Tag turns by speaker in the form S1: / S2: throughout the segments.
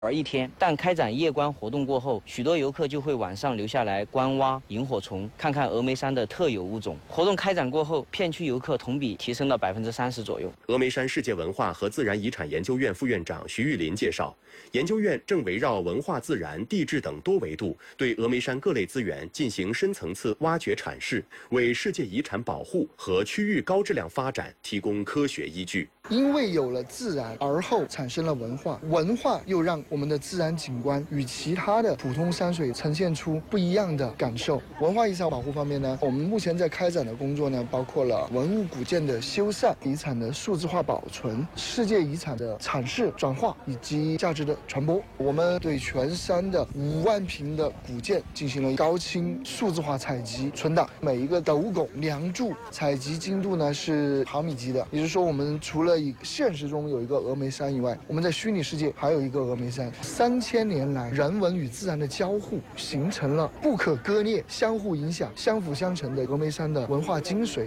S1: 玩一天。但开展夜观活动过后，许多游客就会晚上留下来观蛙、萤火虫，看看峨眉山的特有物种。活动开展过后，片区游客同比提升了30%左右。
S2: 峨眉山世界文化和自然遗产研究院副院长徐玉林介绍，研究院正围绕文化、自然、地质等多维度，对峨眉山各类资源进行深层次挖掘阐释，为世界遗产保护和区域高质量发展提供科学依据。
S3: 因为有了自然，而后产生了文化，文化又让我们的自然景观与其他的普通山水呈现出不一样的感受。文化遗产保护方面呢，我们目前在开展的工作呢，包括了文物古建的修缮、遗产的数字化保存、世界遗产的阐释、转化以及价值的传播。我们对全山的5万坪的古建进行了高清数字化采集存档，每一个斗拱、梁柱采集精度呢是毫米级的，也就是说，我们除了现实中有一个峨眉山以外，我们在虚拟世界还有一个峨眉山。3000年来，人文与自然的交互，形成了不可割裂、相互影响、相辅相成的峨眉山的文化精髓。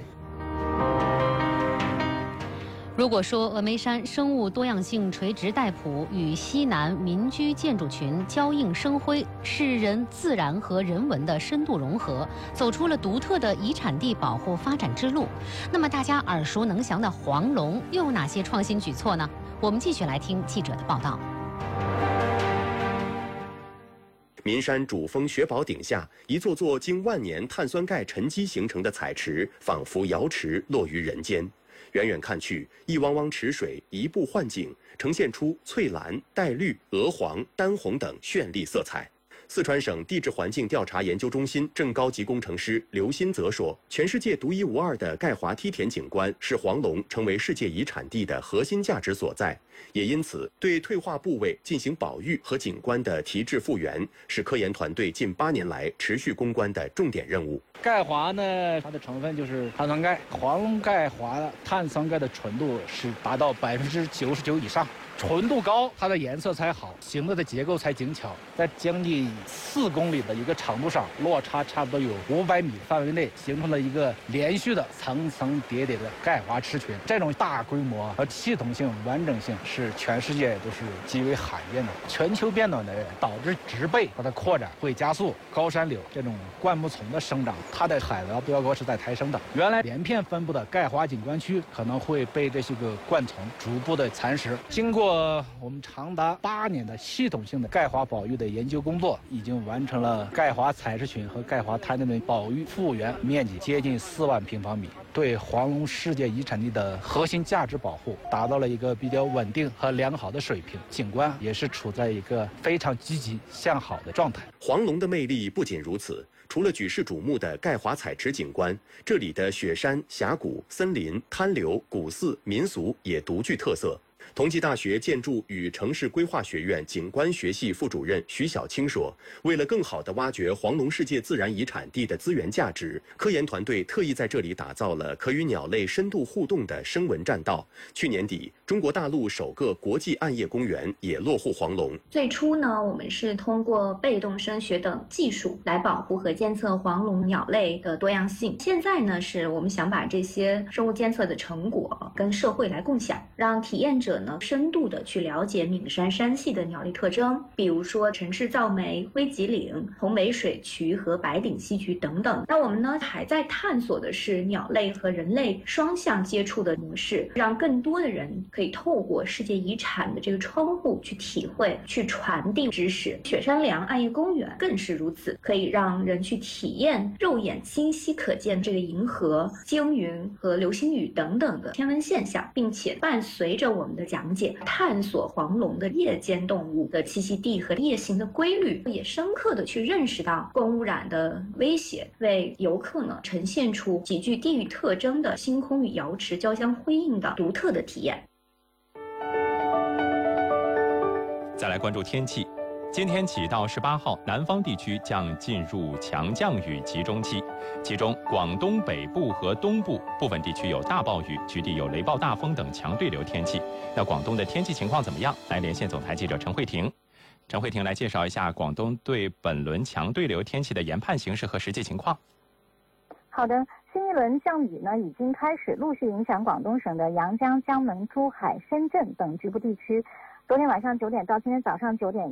S4: 如果说峨眉山生物多样性垂直带谱与西南民居建筑群交映生辉，是人自然和人文的深度融合，走出了独特的遗产地保护发展之路，那么大家耳熟能详的黄龙又有哪些创新举措呢？我们继续来听记者的报道。
S2: 岷山主峰雪宝顶下，一座座经万年碳酸钙沉积形成的彩池，仿佛瑶池落于人间。远远看去，一汪汪池水移步换景，呈现出翠蓝、带绿、鹅黄、丹红等绚丽色彩。四川省地质环境调查研究中心正高级工程师刘新泽说，全世界独一无二的钙华梯田景观是黄龙成为世界遗产地的核心价值所在，也因此对退化部位进行保育和景观的提质复原，是科研团队近8年来持续攻关的重点任务。
S5: 钙华呢，它的成分就是碳酸钙，黄龙钙华碳酸钙的纯度是达到99%以上。纯度高，它的颜色才好，形子的结构才精巧，在将近4公里的一个长度上，落差差不多有500米范围内，形成了一个连续的层层叠叠的钙华池群。这种大规模和系统性、完整性是全世界都是极为罕见的。全球变暖的导致植被它的扩展会加速，高山柳这种灌木丛的生长，它的海拔标高是在抬升的。原来连片分布的钙华景观区可能会被这些个灌丛逐步的蚕食，经过我们长达8年的系统性的钙华保育的研究工作，已经完成了钙华采石群和钙华滩的保育复原面积接近4万平方米，对黄龙世界遗产地的核心价值保护达到了一个比较稳定和良好的水平，景观也是处在一个非常积极向好的状态。
S2: 黄龙的魅力不仅如此，除了举世瞩目的钙华采池景观，这里的雪山、峡谷、森林、滩流、古寺、民俗也独具特色。同济大学建筑与城市规划学院景观学系副主任徐小青说，为了更好地挖掘黄龙世界自然遗产地的资源价值，科研团队特意在这里打造了可与鸟类深度互动的声纹栈道。去年底，中国大陆首个国际暗夜公园也落户黄龙。
S6: 最初呢，我们是通过被动声学等技术来保护和监测黄龙鸟类的多样性。现在呢，是我们想把这些生物监测的成果跟社会来共享，让体验者呢深度的去了解岷山山系的鸟类特征，比如说陈氏噪眉、灰脊岭、红尾水渠和白顶溪渠等等。那我们呢还在探索的是鸟类和人类双向接触的模式，让更多的人可以透过世界遗产的这个窗户去体会、去传递知识。雪山梁暗夜公园更是如此，可以让人去体验肉眼清晰可见这个银河、鲸云和流星雨等等的天文现象，并且伴随着我们的讲解，探索黄龙的夜间动物的栖息地和夜行的规律，也深刻的去认识到光污染的威胁，为游客呢呈现出极具地域特征的星空与瑶池交相辉映的独特的体验。
S7: 再来关注天气。今天起到18号，南方地区将进入强降雨集中期，其中广东北部和东部部分地区有大暴雨，局地有雷暴大风等强对流天气。那广东的天气情况怎么样？来连线总台记者陈慧婷。陈慧婷来介绍一下广东对本轮强对流天气的研判形势和实际情况。
S8: 好的，新一轮降雨呢已经开始陆续影响广东省的阳江、江门、珠海、深圳等局部地区。 昨天晚上9点到今天早上9点。